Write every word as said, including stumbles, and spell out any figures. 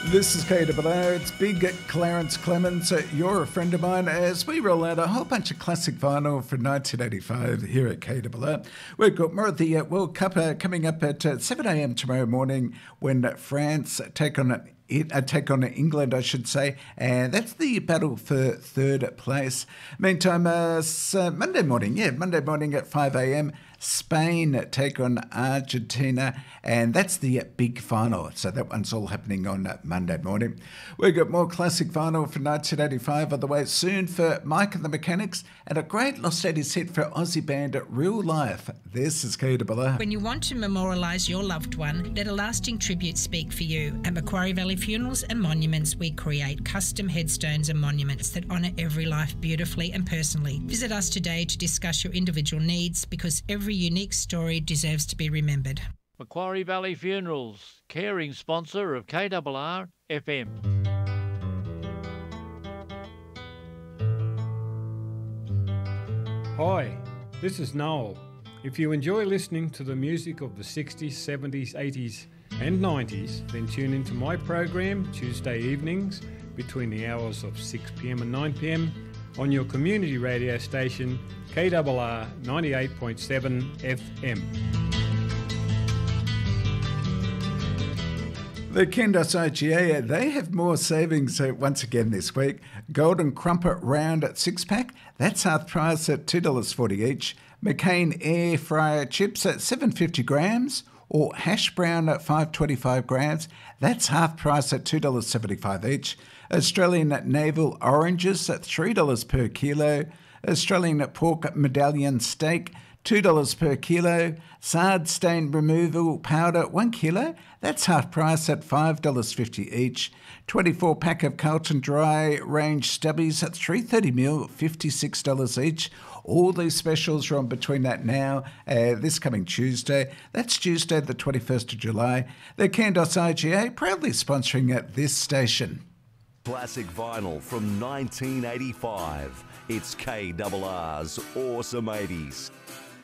This is K W R. It's Big Clarence Clemens. Uh, you're a friend of mine as we roll out a whole bunch of classic vinyl from nineteen eighty-five here at K W R. We've got more of the uh, World Cup uh, coming up at uh, seven a.m. tomorrow morning when France take on an It, uh, take on England, I should say, and that's the battle for third place. Meantime, uh, so Monday morning, yeah, Monday morning at five a.m, Spain take on Argentina, and that's the big final. So that one's all happening on Monday morning. We've got more classic vinyl from nineteen eighty-five on the way soon for Mike and the Mechanics, and a great Lost eighties hit for Aussie band Real Life. This is K W R. When you want to memorialise your loved one, let a lasting tribute speak for you. At Macquarie Valley Funerals and Monuments, we create custom headstones and monuments that honour every life beautifully and personally. Visit us today to discuss your individual needs, because every unique story deserves to be remembered. Macquarie Valley Funerals, caring sponsor of K W R F M. Hi, this is Noel. If you enjoy listening to the music of the sixties, seventies, eighties and nineties, then tune into my program Tuesday evenings between the hours of six p.m. and nine p.m. on your community radio station K W R ninety-eight point seven F M. The Kendos I G A, they have more savings uh, once again this week. Golden Crumpet Round at six-pack, that's half price at two dollars forty each. McCain Air Fryer Chips at seven hundred fifty grams, or Hash Brown at five hundred twenty-five grams, that's half price at two dollars seventy-five each. Australian Navel Oranges at three dollars per kilo. Australian Pork Medallion Steak, two dollars per kilo. Sard Stain Removal Powder, one kilo, that's half price at five dollars fifty each. twenty-four pack of Carlton Dry Range Stubbies at three hundred thirty mil, fifty-six dollars each. All these specials are on between that now, uh, this coming Tuesday. That's Tuesday the twenty-first of July. The Kendos I G A proudly sponsoring at this station. Classic vinyl from nineteen eighty-five. It's K W R's Awesome eighties.